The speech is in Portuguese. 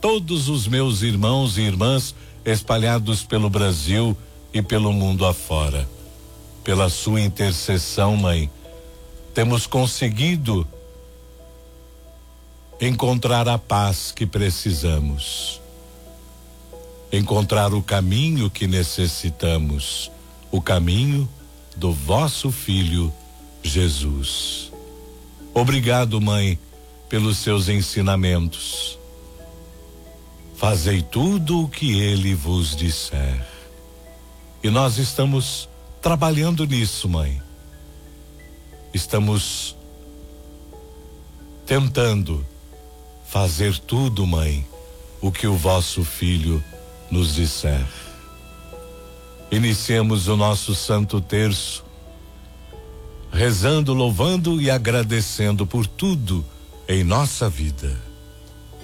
todos os meus irmãos e irmãs espalhados pelo Brasil e pelo mundo afora. Pela sua intercessão, Mãe, temos conseguido encontrar a paz que precisamos, encontrar o caminho que necessitamos, o caminho do vosso Filho Jesus. Obrigado, Mãe, pelos seus ensinamentos. Fazei tudo o que ele vos disser. E nós estamos trabalhando nisso, Mãe. Estamos tentando fazer tudo, Mãe, o que o vosso Filho nos disser. Iniciemos o nosso Santo Terço, rezando, louvando e agradecendo por tudo em nossa vida.